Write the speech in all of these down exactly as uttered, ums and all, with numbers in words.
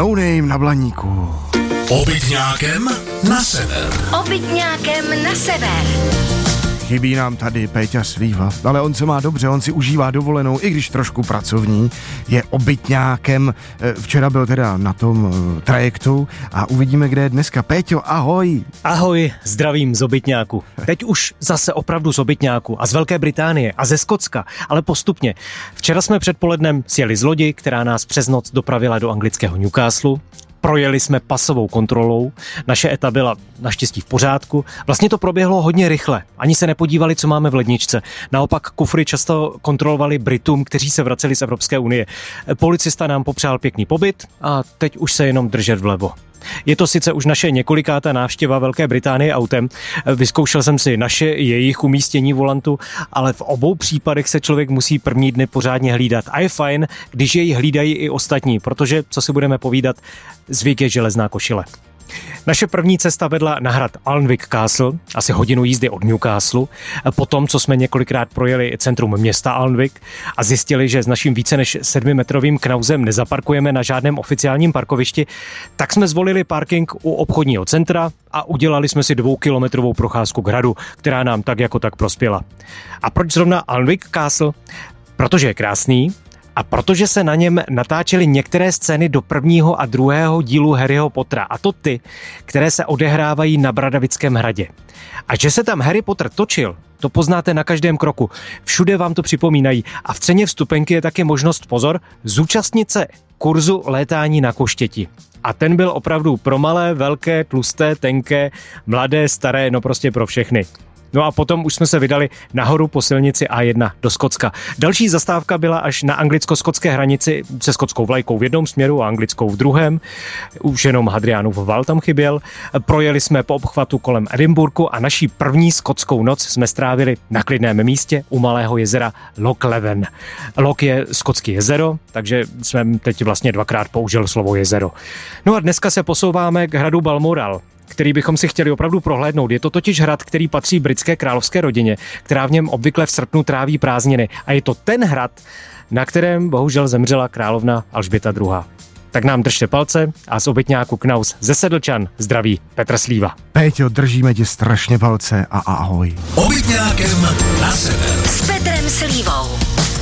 No Name na Blaníku. Obytňákem na sever. Obytňákem na sever. Chybí nám tady Péťa Slíva, ale on se má dobře, on si užívá dovolenou, i když trošku pracovní, je obytňákem, včera byl teda na tom trajektu a uvidíme, kde je dneska. Péťo, ahoj. Ahoj, zdravím z obytňáku. Teď už zase opravdu z obytňáku a z Velké Británie a ze Skotska, ale postupně. Včera jsme předpolednem sjeli z lodi, která nás přes noc dopravila do anglického Newcastle. Projeli jsme pasovou kontrolou, naše eta byla naštěstí v pořádku. Vlastně to proběhlo hodně rychle, ani se nepodívali, co máme v ledničce. Naopak kufry často kontrolovali Britům, kteří se vraceli z Evropské unie. Policista nám popřál pěkný pobyt a teď už se jenom držet vlevo. Je to sice už naše několikátá návštěva Velké Británie autem, vyzkoušel jsem si naše i jejich umístění volantu, ale v obou případech se člověk musí první dny pořádně hlídat. A je fajn, když jej hlídají i ostatní, protože, co si budeme povídat, zvyk je železná košile. Naše první cesta vedla na hrad Alnwick Castle, asi hodinu jízdy od Newcastle. Potom, co jsme několikrát projeli centrum města Alnwick a zjistili, že s naším více než sedmimetrovým knauzem nezaparkujeme na žádném oficiálním parkovišti, tak jsme zvolili parking u obchodního centra a udělali jsme si dvoukilometrovou procházku k hradu, která nám tak jako tak prospěla. A proč zrovna Alnwick Castle? Protože je krásný, a protože se na něm natáčely některé scény do prvního a druhého dílu Harryho Pottera, a to ty, které se odehrávají na Bradavickém hradě. A že se tam Harry Potter točil, to poznáte na každém kroku. Všude vám to připomínají a v ceně vstupenky je taky možnost, pozor, zúčastnit se kurzu létání na koštěti. A ten byl opravdu pro malé, velké, tlusté, tenké, mladé, staré, no prostě pro všechny. No a potom už jsme se vydali nahoru po silnici á jedna do Skotska. Další zastávka byla až na anglicko-skotské hranici se skotskou vlajkou v jednom směru a anglickou v druhém. Už jenom Hadriánův val tam chyběl. Projeli jsme po obchvatu kolem Edinburghu a naší první skotskou noc jsme strávili na klidném místě u malého jezera Loch Leven. Loch je skotské jezero, takže jsme teď vlastně dvakrát použil slovo jezero. No a dneska se posouváme k hradu Balmoral, který bychom si chtěli opravdu prohlédnout. Je to totiž hrad, který patří britské královské rodině, která v něm obvykle v srpnu tráví prázdniny. A je to ten hrad, na kterém bohužel zemřela královna Alžběta druhá. Tak nám držte palce a z obytňáku Knaus ze Sedlčan zdraví Petr Slíva. Péťo, držíme ti strašně palce a ahoj. Obytňákem na sever. S Petrem Slívou.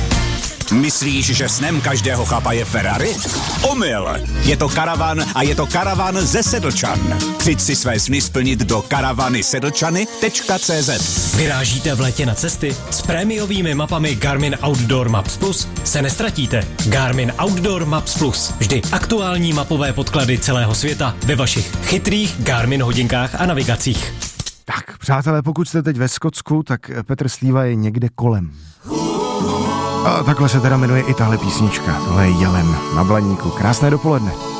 Myslíš, že snem každého chlapa je Ferrari? Omyl! Je to karavan a je to karavan ze Sedlčan. Přijď si své sny splnit do karavany sedlčany tečka cé zet. Vyrážíte v létě na cesty? S prémiovými mapami Garmin Outdoor Maps Plus se nestratíte. Garmin Outdoor Maps Plus. Vždy aktuální mapové podklady celého světa ve vašich chytrých Garmin hodinkách a navigacích. Tak, přátelé, pokud jste teď ve Skotsku, tak Petr Slíva je někde kolem. A takhle se teda jmenuje i tahle písnička. Tohle je Jelen na Blaníku. Krásné dopoledne.